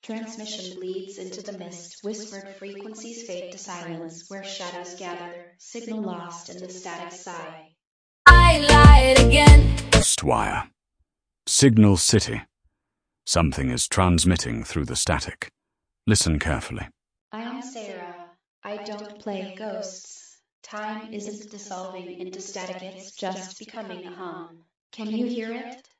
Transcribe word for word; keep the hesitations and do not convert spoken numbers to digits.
Transmission bleeds into the mist, whispered frequencies fade to silence, where shadows gather, signal lost in the static sigh. I lied again. Ghostwire. Signal City. Something is transmitting through the static. Listen carefully. I am Sarah. I don't play ghosts. Time isn't dissolving into static, it's just becoming a hum. Can you hear it?